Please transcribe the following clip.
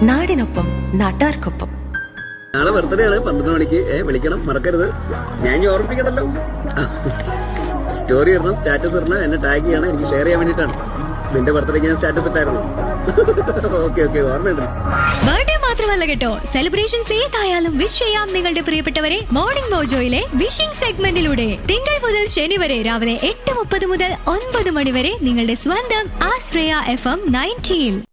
നാടിനൊപ്പം നാട്ടാർക്കൊപ്പം. നാളെ ബർത്ത്ഡേ ആണ്, 12 മണിക്ക്. വിളിക്കണം, മറക്കരുത്. ഞാൻ ഇനി ഓർമ്മിപ്പിക്കണല്ലോ. സ്റ്റോറി ഇടണം, സ്റ്റാറ്റസ് ഇടണം, എന്നെ ടാഗ് ചെയ്യണം. എനിക്ക് ഷെയർ ചെയ്യാൻ വേണ്ടിട്ടാണ്. നിന്റെ ബർത്ത്ഡേക്ക് ഞാൻ സ്റ്റാറ്റസ് ഇട്ടായിരുന്നു. ഓക്കെ ഓർമ്മയുണ്ട്. ബർത്ത്ഡേ മാത്രമല്ല കേട്ടോ, സെലിബ്രേഷൻസ് ഏതായാലും വിഷ് ചെയ്യാം നിങ്ങളുടെ പ്രിയപ്പെട്ടവരെ മോർണിംഗ് മോജോയിലെ വിഷിംഗ് സെഗ്മെന്റിലൂടെ. തിങ്കൾ മുതൽ ശനി വരെ രാവിലെ 8:30 മുതൽ 9 മണി വരെ നിങ്ങളുടെ സ്വന്തം ആശ്രയ FM 90.